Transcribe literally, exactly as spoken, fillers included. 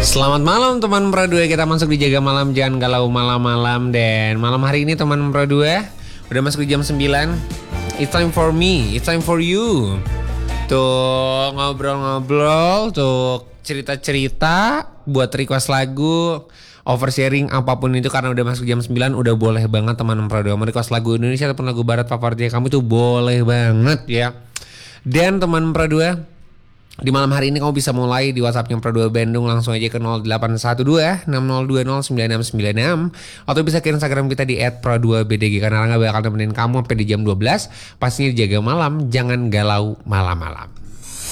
Selamat malam teman Pro dua, kita masuk di Jaga Malam, jangan galau malam-malam. Dan malam hari ini teman Pro dua udah masuk di jam sembilan. It's time for me, it's time for you. Tuh ngobrol-ngobrol, tuh cerita-cerita, buat request lagu, oversharing apapun itu. Karena udah masuk jam sembilan, udah boleh banget teman Pro dua mau request lagu Indonesia ataupun lagu barat favoritnya kamu, itu boleh banget ya. Dan teman Pro dua, di malam hari ini kamu bisa mulai di WhatsAppnya Pro dua Bandung, langsung aja ke nol delapan satu dua enam nol dua nol sembilan enam sembilan enam, atau bisa ke Instagram kita di et pro dua b d g, karena nggak bakal nemenin kamu sampai di jam dua belas. Pastinya jaga malam, jangan galau malam-malam.